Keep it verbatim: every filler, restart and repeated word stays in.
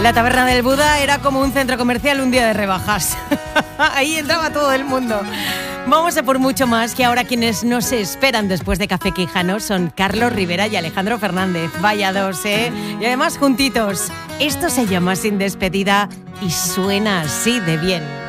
La taberna del Buda era como un centro comercial un día de rebajas. Ahí entraba todo el mundo. Vamos a por mucho más, que ahora quienes nos esperan después de Café Quijano son Carlos Rivera y Alejandro Fernández. Vaya dos, ¿eh? Y además juntitos. Esto se llama Sin Despedida y suena así de bien.